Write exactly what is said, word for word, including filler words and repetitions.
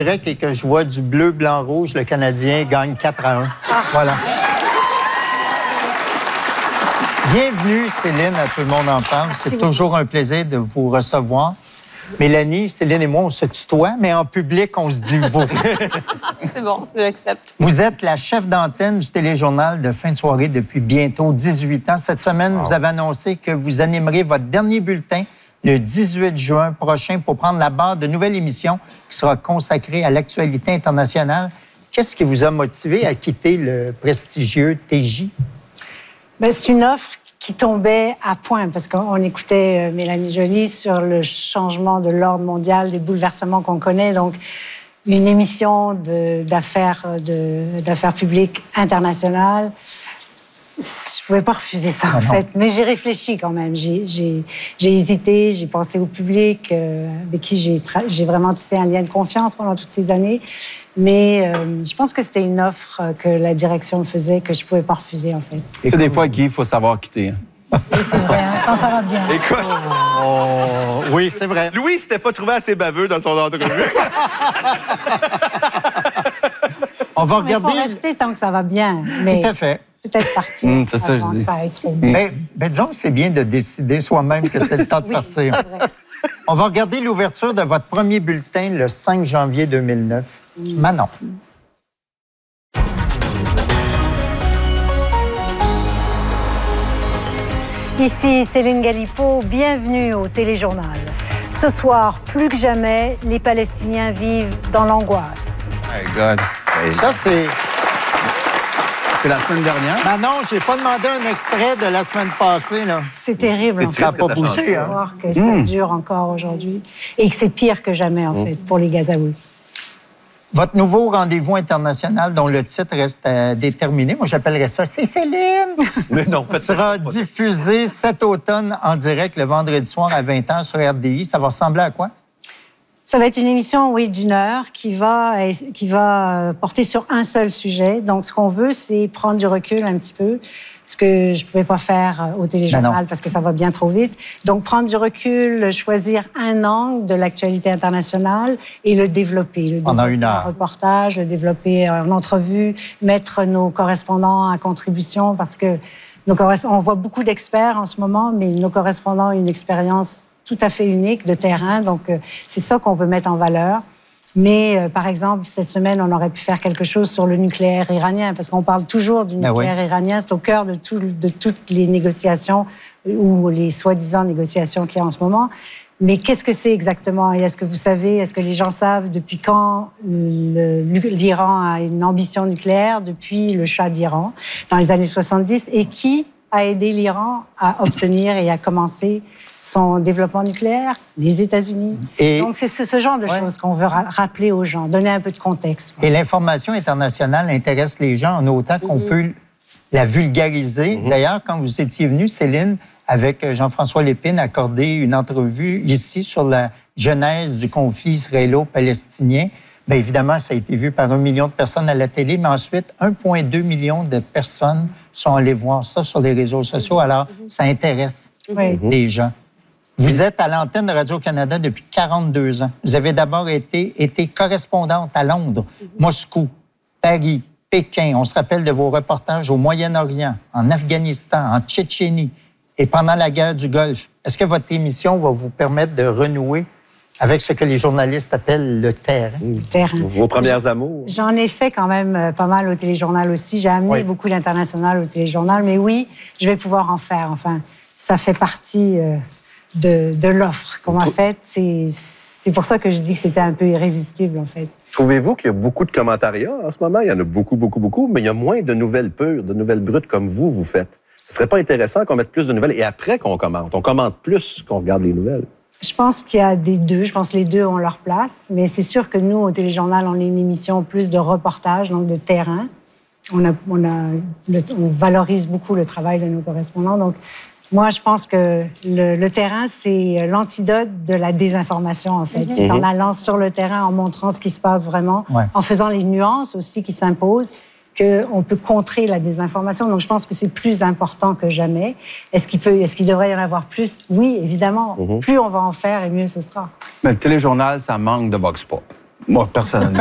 et que je vois du bleu, blanc, rouge, le Canadien gagne quatre à un. Ah. Voilà. Bienvenue, Céline, à Tout le monde en parle. C'est toujours un plaisir de vous recevoir. Mélanie, Céline et moi, on se tutoie, mais en public, on se dit vous. C'est bon, je l'accepte. Vous êtes la chef d'antenne du téléjournal de fin de soirée depuis bientôt dix-huit ans. Cette semaine, wow. Vous avez annoncé que vous animerez votre dernier bulletin le dix-huit juin prochain pour prendre la barre de nouvelle émission qui sera consacrée à l'actualité internationale. Qu'est-ce qui vous a motivé à quitter le prestigieux T J? Bien, c'est une offre qui tombait à point, parce qu'on écoutait Mélanie Joly sur le changement de l'ordre mondial, des bouleversements qu'on connaît. Donc, une émission de, d'affaires, de, d'affaires publiques internationales, je ne pouvais pas refuser ça, ah en non. fait. Mais j'ai réfléchi quand même. J'ai, j'ai, j'ai hésité, j'ai pensé au public, euh, avec qui j'ai, tra- j'ai vraiment tissé un lien de confiance pendant toutes ces années. Mais euh, je pense que c'était une offre que la direction me faisait, que je ne pouvais pas refuser, en fait. C'est des fois, Guy, il faut savoir quitter. Oui, c'est vrai, hein, quand ça va bien. Écoute, oh, oui, c'est vrai. Louis s'était pas trouvé assez baveux dans son entrevue. On va regarder... Il faut rester tant que ça va bien. Mais tout à fait. Peut-être partir mmh, c'est ça, avant je dis. que ça aille trop bien. Mais, mais disons que c'est bien de décider soi-même que c'est le temps de oui, partir. C'est vrai. On va regarder l'ouverture de votre premier bulletin le cinq janvier deux mille neuf. Mmh. Manon. Ici Céline Galipeau, bienvenue au Téléjournal. Ce soir, plus que jamais, les Palestiniens vivent dans l'angoisse. My God. Ça, c'est... C'est la semaine dernière? Manon, j'ai pas demandé un extrait de la semaine passée, là. C'est terrible. Ça n'a pas bougé, hein? Voir que ça mmh. dure encore aujourd'hui et que c'est pire que jamais, en mmh. fait, pour les Gazaouis. Votre nouveau rendez-vous international, dont le titre reste à déterminer, moi j'appellerais ça « C'est Céline ». Mais non, ça sera diffusé cet automne en direct le vendredi soir à vingt heures sur R D I. Ça va ressembler à quoi? Ça va être une émission, oui, d'une heure qui va, qui va porter sur un seul sujet. Donc, ce qu'on veut, c'est prendre du recul un petit peu, ce que je ne pouvais pas faire au téléjournal parce que ça va bien trop vite. Donc, prendre du recul, choisir un angle de l'actualité internationale et le développer. Le développer pendant une heure. En reportage, le développer en entrevue, mettre nos correspondants à contribution parce que nos corres- on voit beaucoup d'experts en ce moment, mais nos correspondants ont une expérience tout à fait unique de terrain. Donc, euh, c'est ça qu'on veut mettre en valeur. Mais, euh, par exemple, cette semaine, on aurait pu faire quelque chose sur le nucléaire iranien, parce qu'on parle toujours du nucléaire ah oui. iranien. C'est au cœur de, tout, de toutes les négociations, ou les soi-disant négociations qu'il y a en ce moment. Mais qu'est-ce que c'est exactement? Et est-ce que vous savez, est-ce que les gens savent depuis quand le, l'Iran a une ambition nucléaire? Depuis le Shah d'Iran, dans les années soixante-dix. Et qui a aidé l'Iran à obtenir et à commencer son développement nucléaire? Les États-Unis. Et donc, c'est ce genre de ouais. choses qu'on veut ra- rappeler aux gens, donner un peu de contexte. Et l'information internationale intéresse les gens en autant qu'on mm-hmm. peut la vulgariser. Mm-hmm. D'ailleurs, quand vous étiez venue, Céline, avec Jean-François Lépine, accorder une entrevue ici sur la genèse du conflit israélo-palestinien, bien évidemment, ça a été vu par un million de personnes à la télé, mais ensuite, un virgule deux million de personnes sont allées voir ça sur les réseaux sociaux. Alors, ça intéresse mm-hmm. les gens. Vous êtes à l'antenne de Radio-Canada depuis quarante-deux ans. Vous avez d'abord été, été correspondante à Londres, Moscou, Paris, Pékin. On se rappelle de vos reportages au Moyen-Orient, en Afghanistan, en Tchétchénie et pendant la guerre du Golfe. Est-ce que votre émission va vous permettre de renouer avec ce que les journalistes appellent le terrain? Le terrain. Vos premières amours. J'en ai fait quand même pas mal au téléjournal aussi. J'ai amené oui. beaucoup l'international au téléjournal. Mais oui, je vais pouvoir en faire. Enfin, ça fait partie... Euh, De, de l'offre qu'on m'a faite. C'est, c'est pour ça que je dis que c'était un peu irrésistible, en fait. Trouvez-vous qu'il y a beaucoup de commentariats en ce moment? Il y en a beaucoup, beaucoup, beaucoup, mais il y a moins de nouvelles pures, de nouvelles brutes comme vous, vous faites. Ce serait pas intéressant qu'on mette plus de nouvelles et après qu'on commente? On commente plus qu'on regarde les nouvelles. Je pense qu'il y a des deux. Je pense que les deux ont leur place. Mais c'est sûr que nous, au téléjournal, on a une émission plus de reportage, donc de terrain. On, a, on, a, le, on valorise beaucoup le travail de nos correspondants. Donc, moi, je pense que le, le terrain, c'est l'antidote de la désinformation, en fait. Mm-hmm. C'est en allant sur le terrain, en montrant ce qui se passe vraiment, ouais. en faisant les nuances aussi qui s'imposent, qu'on peut contrer la désinformation. Donc, je pense que c'est plus important que jamais. Est-ce qu'il peut, est-ce qu'il devrait y en avoir plus? Oui, évidemment. Mm-hmm. Plus on va en faire, et mieux ce sera. Mais le téléjournal, ça manque de vox pop. Moi, personnellement.